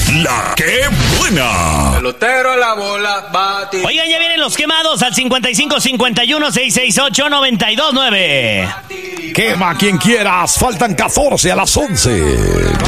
La que buena. Pelotero a la bola, bate. Oigan, ya vienen los quemados al 55-51-668-929. Quema quien quieras. Faltan 14 a las 11.